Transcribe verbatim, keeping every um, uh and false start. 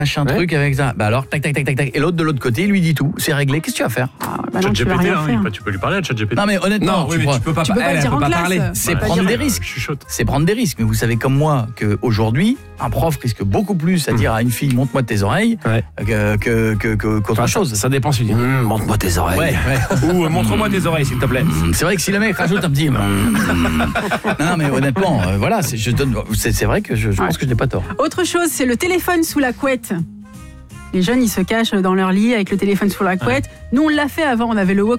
machin Ouais. truc avec ça. Bah alors, tac, tac, tac, tac, tac. Et l'autre de l'autre côté, il lui dit tout. C'est réglé. Qu'est-ce que tu vas faire? Ah, bah non, tu vas ChatGPT, rien hein, faire. il peut- tu peux lui parler à ChatGPT. Non mais honnêtement, Non, oui, mais vois, tu peux pas, Tu peux pas elle, le elle dire peut en pas classe. parler. c'est Bah, prendre dire- des Je risques. suis chaud. C'est prendre des risques. Mais vous savez comme moi qu'aujourd'hui, un prof risque beaucoup plus à dire à une fille montre-moi tes oreilles Ouais. que, que, que, que- qu'autre Enfin, chose. Ça, ça dépend si tu dis Hum, montre-moi tes oreilles. Ouais, ouais. Ou euh, montre-moi tes oreilles, s'il te plaît. C'est vrai que si le mec rajoute un petit. non, mais honnêtement, euh, voilà, c'est, je donne, c'est, c'est vrai que je, je Ouais. pense que je n'ai pas tort. Autre chose, c'est le téléphone sous la couette. Les jeunes, ils se cachent dans leur lit avec le téléphone sous la couette. Nous, on l'a fait avant, on avait le